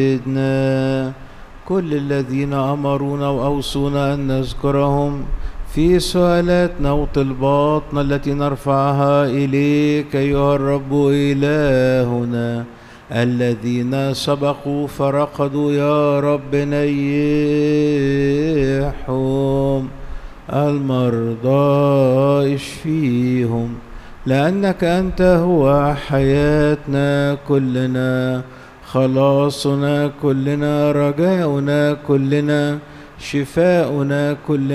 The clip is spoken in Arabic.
كل الذين أمرونا وأوصونا أن نذكرهم في سؤالاتنا وطلباتنا التي نرفعها إليك أيها الرب إلهنا. الذين سبقوا فرقدوا يا رب نيحهم، المرضى اشفيهم، لأنك أنت هو حياتنا كلنا، خلاصنا كلنا، رجاؤنا كلنا، شفاؤنا كلنا.